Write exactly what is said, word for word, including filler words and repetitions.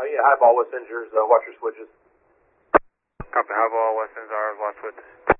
yeah, highball, West Enders, uh, watch your switches. Copy, highball, West Enders, lost switches.